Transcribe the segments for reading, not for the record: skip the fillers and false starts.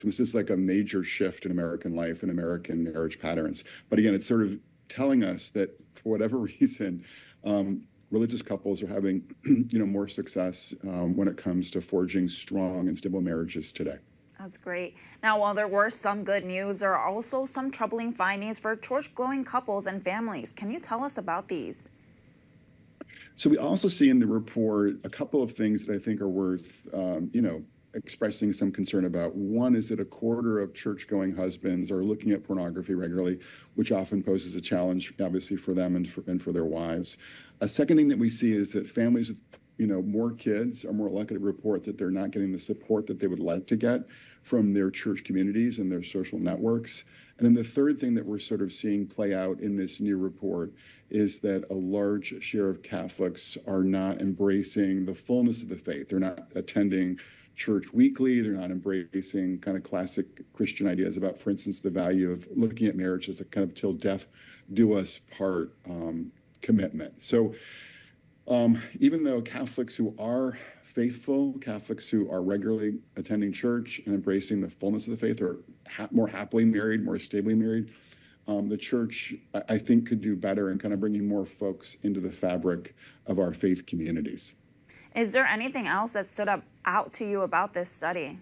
This is like a major shift in American life and American marriage patterns. But again, it's sort of telling us that for whatever reason, religious couples are having, more success when it comes to forging strong and stable marriages today. That's great. Now, while there were some good news, there are also some troubling findings for church-going couples and families. Can you tell us about these? So we also see in the report a couple of things that I think are worth, expressing some concern about. One is that a quarter of church-going husbands are looking at pornography regularly, which often poses a challenge, obviously, for them and for their wives. A second thing that we see is that families with more kids are more likely to report that they're not getting the support that they would like to get from their church communities and their social networks. And then the third thing that we're sort of seeing play out in this new report is that a large share of Catholics are not embracing the fullness of the faith. They're not attending church weekly. They're not embracing kind of classic Christian ideas about, for instance, the value of looking at marriage as a kind of till death do us part commitment. So even though Catholics who are faithful, Catholics who are regularly attending church and embracing the fullness of the faith are more happily married, more stably married, the church, I think, could do better in kind of bringing more folks into the fabric of our faith communities. Is there anything else that stood out to you about this study?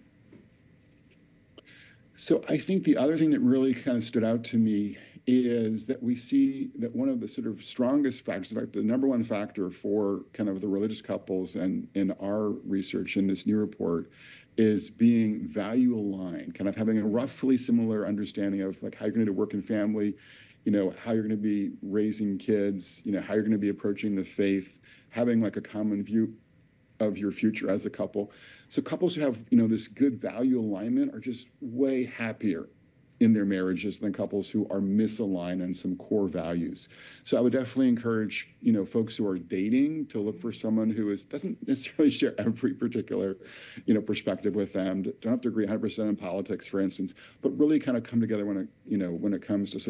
So I think the other thing that really kind of stood out to me is that we see that one of the sort of strongest factors, in fact, the number one factor for kind of the religious couples and in our research in this new report is being value aligned, kind of having a roughly similar understanding of like how you're going to work in family, how you're going to be raising kids, how you're going to be approaching the faith, having like a common view of your future as a couple. So couples who have, this good value alignment are just way happier in their marriages than couples who are misaligned on some core values. So I would definitely encourage, folks who are dating to look for someone who doesn't necessarily share every particular, perspective with them. Don't have to agree 100% on politics, for instance, but really kind of come together when it comes to sort